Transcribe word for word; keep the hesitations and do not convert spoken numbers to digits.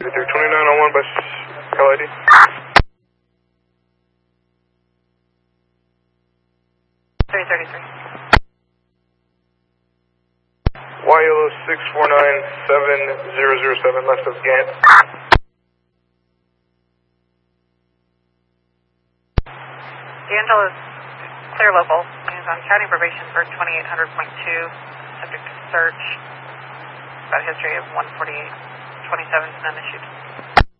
twenty-nine oh one by L I D. three thirty-three. Y L O six four nine seven zero zero seven, left of Gant. D'Angelo is clear local. He's on county probation for twenty-eight hundred point two, subject to search. Got a history of one forty-eight twenty-seven, none issued.